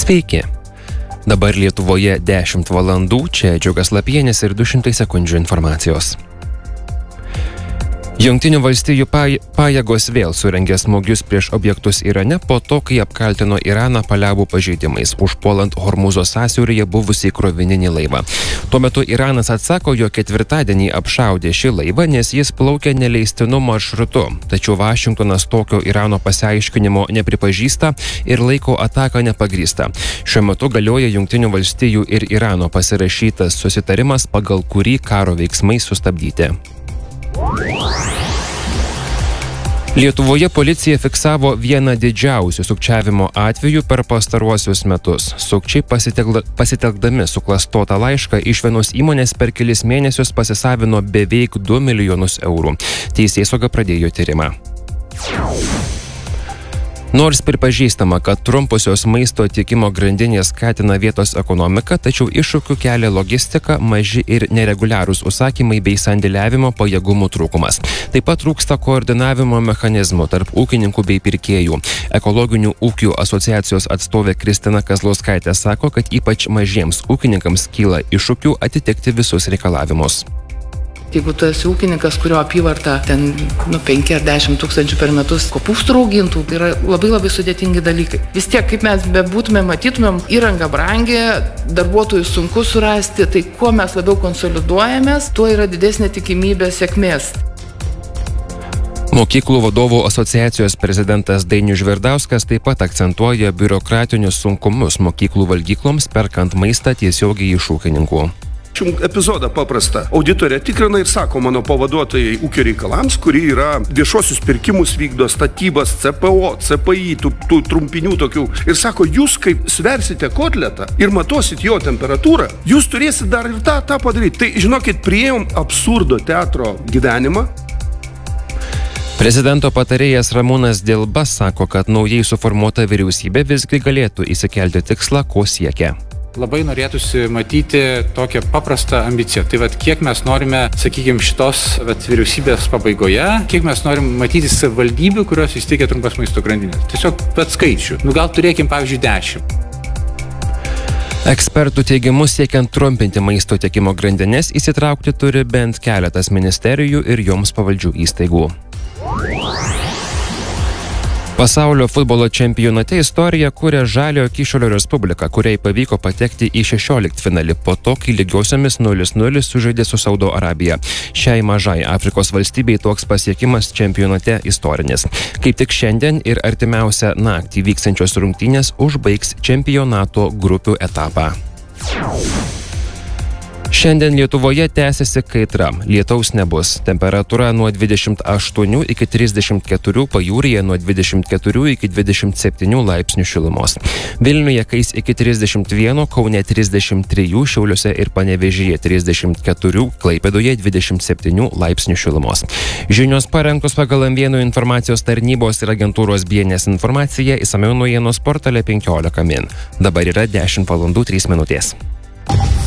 Sveiki. Dabar Lietuvoje 10 valandų, čia Džiugas Lapienis ir 200 sekundžių informacijos. Jungtinių valstijų pajėgos vėl surengė smūgius prieš objektus Irane po to, kai apkaltino Iraną paliaubų pažeidimais, užpuolant Hormūzo sąsiauryje buvusį krovininį laivą. Tuo metu Iranas atsako, jog ketvirtadienį apšaudė šį laivą, nes jis plaukė neleistinu maršrutu. Tačiau Vašingtonas tokio Irano pasiaiškinimo nepripažįsta ir laiko ataką nepagrįsta. Šiuo metu galioja Jungtinių valstijų ir Irano pasirašytas susitarimas, pagal kurį karo veiksmai sustabdyti. Lietuvoje policija fiksavo vieną didžiausių sukčiavimo atvejų per pastaruosius metus. Sukčiai pasitelkdami suklastotą laišką iš vienos įmonės per kelis mėnesius pasisavino beveik 2 milijonus eurų. Teisėsauga pradėjo tyrimą. Nors pripažįstama, kad trumposios maisto tiekimo grandinės skatina vietos ekonomiką, tačiau iššūkių kelia logistika, maži ir nereguliarūs užsakymai bei sandėliavimo pajėgumų trūkumas. Taip pat trūksta koordinavimo mechanizmų tarp ūkininkų bei pirkėjų. Ekologinių ūkių asociacijos atstovė Kristina Kazlauskaitė sako, kad ypač mažiems ūkininkams kyla iššūkių atitikti visus reikalavimus. Jeigu tu esi ūkininkas, kurio apyvarta 5 ar 10 tūkstančių per metus kopūstų augintų, tai yra labai sudėtingi dalykai. Vis tiek, kaip mes bebūtume, matytumėm, įranga brangi, darbuotojų sunku surasti, tai kuo mes labiau konsoliduojamės, tuo yra didesnė tikimybė sėkmės. Mokyklų vadovų asociacijos prezidentas Dainius Žvirdauskas taip pat akcentuoja biurokratinius sunkumus mokyklų valgykloms perkant maistą tiesiogiai iš ūkininkų. Epizodą paprastą. Auditorė tikrina ir sako mano pavaduotojai ūkio reikalams, kuri yra viešuosius pirkimus vykdo, statybas, CPO, CPI, tų trumpinių tokių. Ir sako, jūs kaip sversite kotletą ir matuosit jo temperatūrą, jūs turėsit dar ir tą padaryti. Tai žinokit, priėjom absurdo teatro gyvenimą. Prezidento patarėjas Ramūnas Dilba sako, kad naujai suformuota vyriausybė visgi galėtų įsikelti tikslą, ko siekia. Labai norėtųsi matyti tokią paprastą ambiciją. Tai kiek mes norime, sakykime, šitos vyriausybės pabaigoje, kiek mes norim matyti savivaldybių, kurios įsteigia trumpas maisto grandinės. Tiesiog skaičių. Gal turėkim, pavyzdžiui, 10. Ekspertų teigimu, siekiant trumpinti maisto tiekimo grandinės, įsitraukti turi bent keletas ministerijų ir joms pavaldžių įstaigų. Pasaulio futbolo čempionate istoriją kuria Žaliojo Kyšulio Respublika, kuriai pavyko patekti į 16-finalį po to, kai lygiosiomis 0-0 sužaidė su Saudo Arabija. Šiai mažai Afrikos valstybei toks pasiekimas čempionate istorinis. Kaip tik šiandien ir artimiausią naktį vyksiančios rungtynės užbaigs čempionato grupių etapą. Šiandien Lietuvoje tęsiasi kaitra. Lietaus nebus. Temperatūra nuo 28 iki 34, pajūryje nuo 24 iki 27 laipsnių šilumos. Vilniuje kais iki 31, Kaune 33, Šiauliuose ir Panevėžyje 34, Klaipėdoje 27 laipsnių šilumos. Žinios parengtos pagal M1 informacijos tarnybos ir agentūros BNS informaciją, išsamiau naujienos portale 15 min. Dabar yra 10 valandų 3 minutės.